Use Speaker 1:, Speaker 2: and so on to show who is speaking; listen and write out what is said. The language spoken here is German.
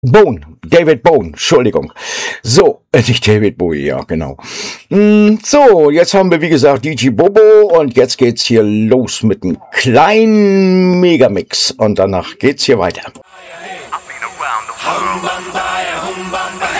Speaker 1: David Bone, Entschuldigung. So, nicht David Bowie, ja, genau. So, jetzt haben wir, wie gesagt, DJ Bobo und jetzt geht's hier los mit einem kleinen Megamix und danach geht's hier weiter.
Speaker 2: I've been around the world.